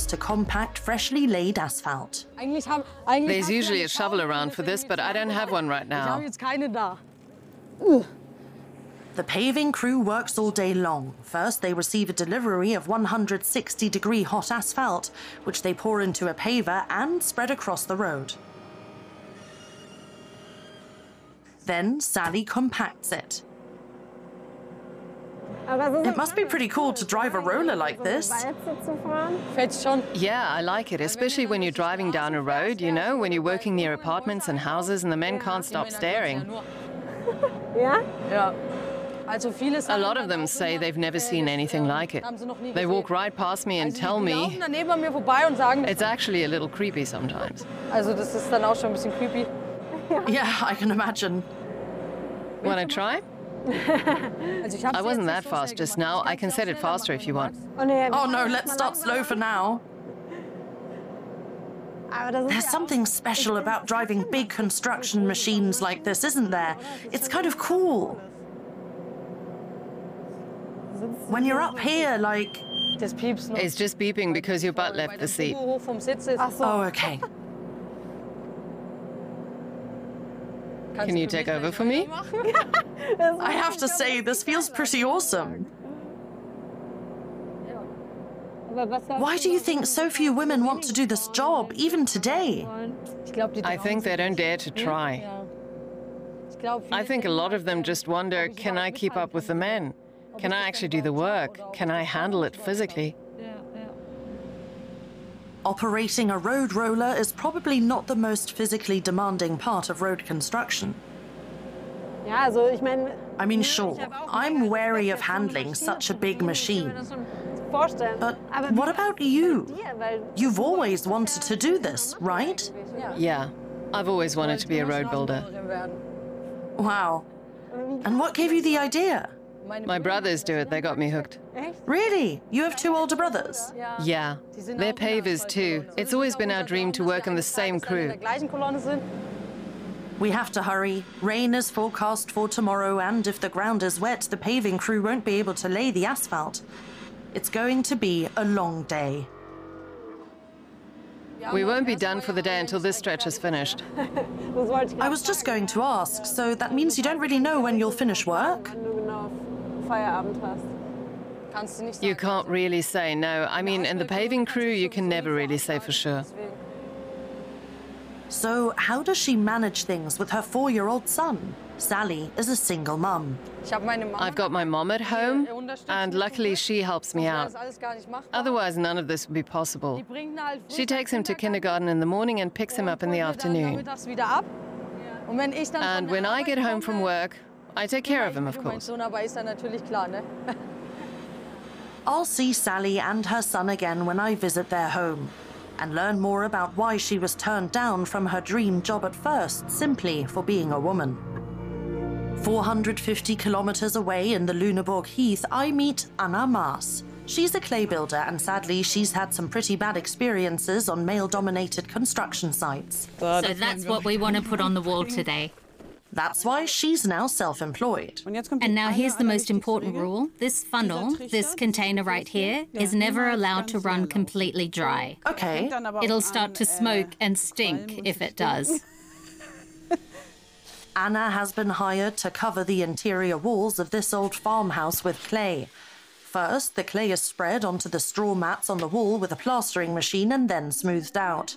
to compact freshly laid asphalt. There's usually a shovel around for this, but I don't have one right now. The paving crew works all day long. First, they receive a delivery of 160-degree hot asphalt, which they pour into a paver and spread across the road. Then Sally compacts it. It must be pretty cool to drive a roller like this. Yeah, I like it, especially when you're driving down a road, you know, when you're working near apartments and houses and the men can't stop staring. A lot of them say they've never seen anything like it. They walk right past me and tell me it's actually a little creepy sometimes. Yeah, I can imagine. Want to try? I wasn't that fast just now. I can set it faster if you want. Oh no, let's start slow for now. There's something special about driving big construction machines like this, isn't there? It's kind of cool. When you're up here, like... It's just beeping because your butt left the seat. Oh, okay. Can you take over for me? I have to say, this feels pretty awesome. Why do you think so few women want to do this job, even today? I think they don't dare to try. I think a lot of them just wonder, can I keep up with the men? Can I actually do the work? Can I handle it physically? Operating a road roller is probably not the most physically demanding part of road construction. I mean, sure, I'm wary of handling such a big machine. But what about you? You've always wanted to do this, right? Yeah, I've always wanted to be a road builder. Wow. And what gave you the idea? My brothers do it, they got me hooked. Really? You have two older brothers? Yeah, they're pavers too. It's always been our dream to work in the same crew. We have to hurry. Rain is forecast for tomorrow, and if the ground is wet, the paving crew won't be able to lay the asphalt. It's going to be a long day. We won't be done for the day until this stretch is finished. I was just going to ask, so that means you don't really know when you'll finish work? You can't really say, no. I mean, in the paving crew, you can never really say for sure. So how does she manage things with her 4-year-old son? Sally is a single mum. I've got my mom at home, and luckily she helps me out. Otherwise, none of this would be possible. She takes him to kindergarten in the morning and picks him up in the afternoon. And when I get home from work, I take care of him, of course. I'll see Sally and her son again when I visit their home and learn more about why she was turned down from her dream job at first, simply for being a woman. 450 kilometers away in the Lüneburg Heath, I meet Anna Maas. She's a clay builder, and sadly, she's had some pretty bad experiences on male-dominated construction sites. So that's what we want to put on the wall today. That's why she's now self-employed. And now here's the most important rule. This funnel, this container right here, is never allowed to run completely dry. Okay. It'll start to smoke and stink if it does. Anna has been hired to cover the interior walls of this old farmhouse with clay. First, the clay is spread onto the straw mats on the wall with a plastering machine and then smoothed out.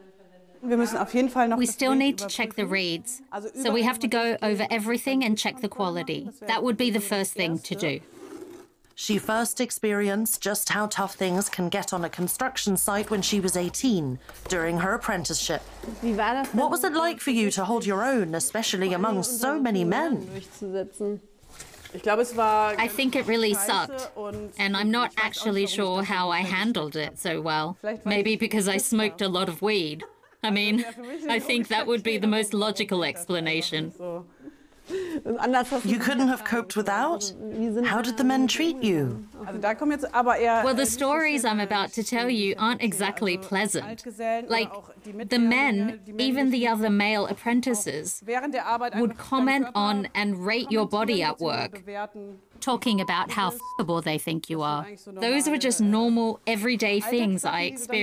We still need to check the reeds, so we have to go over everything and check the quality. That would be the first thing to do. She first experienced just how tough things can get on a construction site when she was 18, during her apprenticeship. What was it like for you to hold your own, especially among so many men? I think it really sucked, and I'm not actually sure how I handled it so well. Maybe because I smoked a lot of weed. I mean, I think that would be the most logical explanation. You couldn't have coped without? How did the men treat you? Well, the stories I'm about to tell you aren't exactly pleasant. Like, the men, even the other male apprentices, would comment on and rate your body at work, talking about how f***able they think you are. Those were just normal, everyday things I experienced.